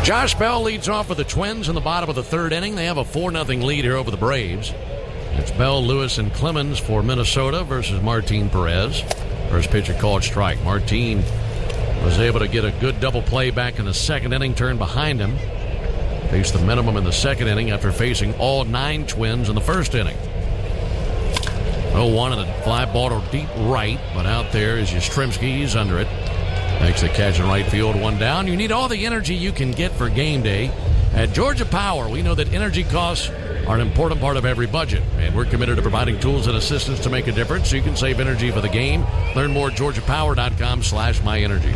Josh Bell leads off with the Twins in the bottom of the third inning. They have a 4-0 lead here over the Braves. It's Bell, Lewis, and Clemens for Minnesota versus Martin Perez. First pitcher called strike. Martin was able to get a good double play back in the second inning, turned behind him. Faced the minimum in the second inning after facing all 9 Twins in the first inning. 0-1 and a fly ball to deep right, but out there is Yastrzemski. He's under it. Makes the catch in right field, 1 down. You need all the energy you can get for game day. At Georgia Power, we know that energy costs are an important part of every budget, and we're committed to providing tools and assistance to make a difference so you can save energy for the game. Learn more at georgiapower.com/myenergy.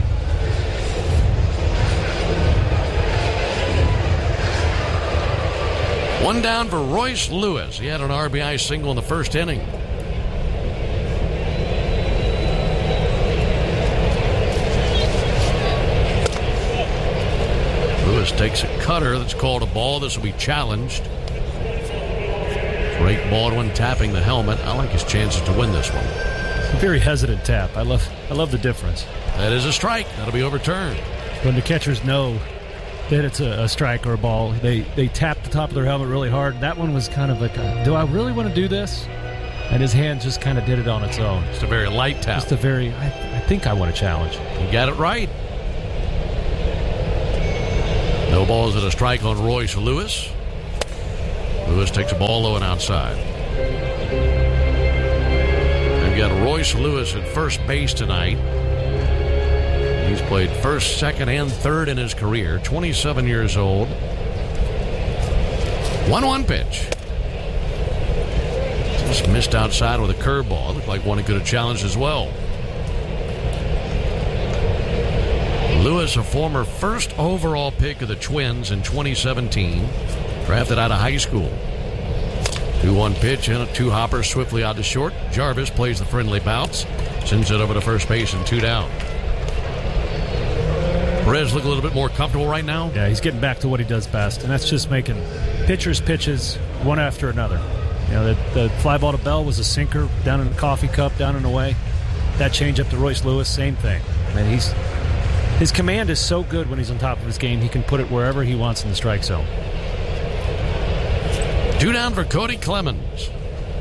One down for Royce Lewis. He had an RBI single in the first inning. Lewis takes a cutter that's called a ball. This will be challenged. Drake Baldwin tapping the helmet. I like his chances to win this one. It's a very hesitant tap. I love the difference. That is a strike. That'll be overturned. When the catchers know that it's a strike or a ball, they tap the top of their helmet really hard. That one was kind of like, do I really want to do this? And his hand just kind of did it on its own. Just a very light tap. Just a very, I think I want to challenge. You got it right. No balls and a strike on Royce Lewis. Lewis takes a ball low and outside. They've got Royce Lewis at first base tonight. He's played first, second, and third in his career. 27 years old. 1-1 pitch. Just missed outside with a curveball. Looked like one he could have challenged as well. Lewis, a former first overall pick of the Twins in 2017. Drafted out of high school. 2-1 pitch and a 2-hopper swiftly out to short. Jarvis plays the friendly bounce. Sends it over to first base and 2 down. Perez look a little bit more comfortable right now. Yeah, he's getting back to what he does best, and that's just making pitchers pitches one after another. You know, the fly ball to Bell was a sinker down in the coffee cup, down and away. That changeup to Royce Lewis, same thing. I mean, his command is so good when he's on top of his game. He can put it wherever he wants in the strike zone. 2 down for Cody Clemens.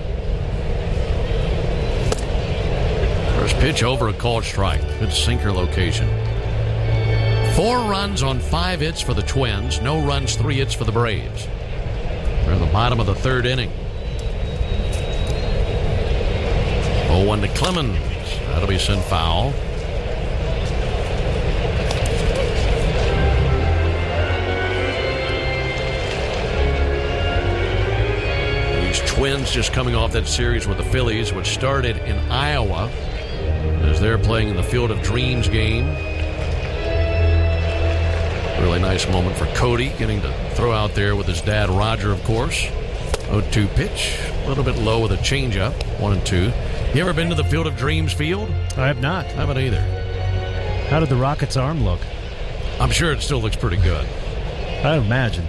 First pitch over a called strike. Good sinker location. 4 runs on 5 hits for the Twins. No runs, 3 hits for the Braves. They're in the bottom of the third inning. 0-1 to Clemens. That'll be sent foul. Twins just coming off that series with the Phillies, which started in Iowa, as they're playing in the Field of Dreams game. Really nice moment for Cody, getting to throw out there with his dad, Roger, of course. 0-2 pitch, a little bit low with a changeup, 1-2. You ever been to the Field of Dreams field? I have not. I haven't either. How did the Rockets' arm look? I'm sure it still looks pretty good. I'd imagine.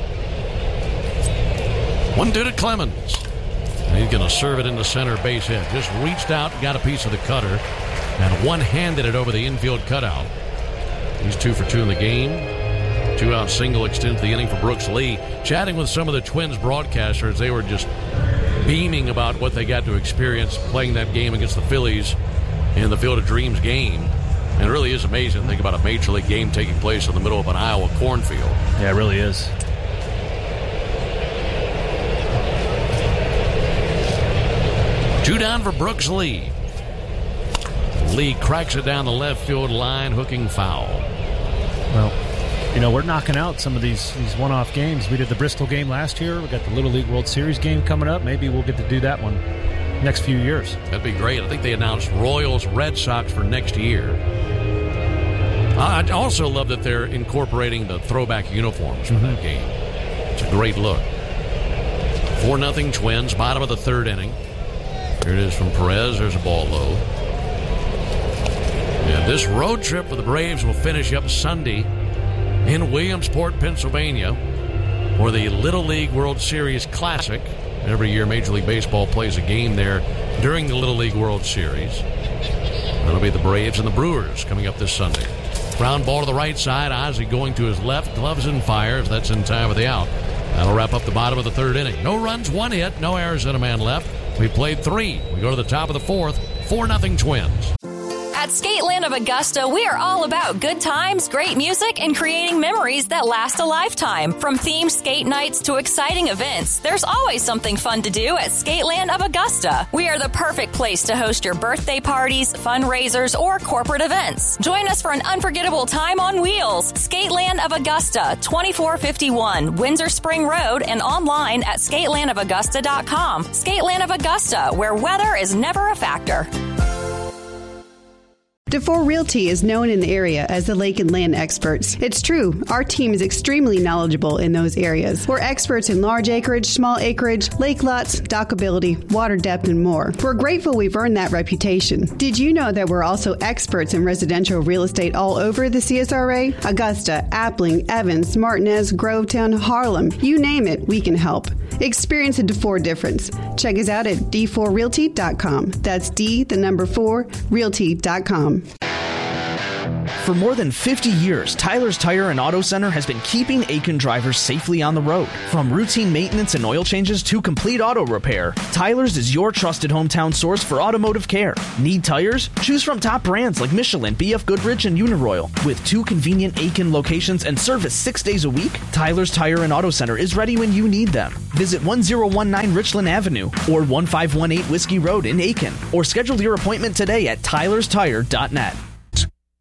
1-2 to Clemens. And he's going to serve it into center base hit. Just reached out, got a piece of the cutter, and one-handed it over the infield cutout. He's 2 for 2 in the game. 2-out single extends the inning for Brooks Lee. Chatting with some of the Twins broadcasters, they were just beaming about what they got to experience playing that game against the Phillies in the Field of Dreams game. And it really is amazing to think about a Major League game taking place in the middle of an Iowa cornfield. Yeah, it really is. Two down for Brooks Lee. Lee cracks it down the left field line, hooking foul. Well, you know, we're knocking out some of these one-off games. We did the Bristol game last year. We got the Little League World Series game coming up. Maybe we'll get to do that one next few years. That'd be great. I think they announced Royals, Red Sox for next year. I also love that they're incorporating the throwback uniforms for that game. It's a great look. 4-0 Twins, bottom of the third inning. Here it is from Perez. There's a ball low. And this road trip for the Braves will finish up Sunday in Williamsport, Pennsylvania for the Little League World Series Classic. Every year Major League Baseball plays a game there during the Little League World Series. That'll be the Braves and the Brewers coming up this Sunday. Ground ball to the right side. Ozzie going to his left. Gloves and fires. That's in time for the out. That'll wrap up the bottom of the third inning. No runs, 1 hit, no errors, and a man left. We played 3. We go to the top of the fourth. 4-0 Twins. At Skateland of Augusta, we are all about good times, great music, and creating memories that last a lifetime. From themed skate nights to exciting events, there's always something fun to do at Skateland of Augusta. We are the perfect place to host your birthday parties, fundraisers, or corporate events. Join us for an unforgettable time on wheels. Skateland of Augusta, 2451 Windsor Spring Road, and online at skatelandofaugusta.com. Skateland of Augusta, where weather is never a factor. DeFore Realty is known in the area as the lake and land experts. It's true, our team is extremely knowledgeable in those areas. We're experts in large acreage, small acreage, lake lots, dockability, water depth, and more. We're grateful we've earned that reputation. Did you know that we're also experts in residential real estate all over the CSRA? Augusta, Appling, Evans, Martinez, Grovetown, Harlem, you name it, we can help. Experience a DeFore difference. Check us out at d4realty.com. That's D4 realty.com. For more than 50 years, Tyler's Tire and Auto Center has been keeping Aiken drivers safely on the road. From routine maintenance and oil changes to complete auto repair, Tyler's is your trusted hometown source for automotive care. Need tires? Choose from top brands like Michelin, BF Goodrich, and Uniroyal. With 2 convenient Aiken locations and service 6 days a week, Tyler's Tire and Auto Center is ready when you need them. Visit 1019 Richland Avenue or 1518 Whiskey Road in Aiken, or schedule your appointment today at tylerstire.net.